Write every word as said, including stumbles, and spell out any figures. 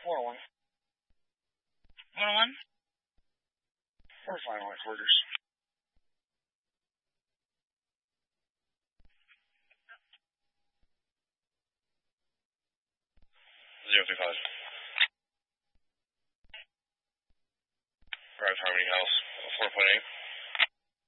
four oh one. one oh one? Four final quarters. Zero three five. Drive Harmony House, four point eight.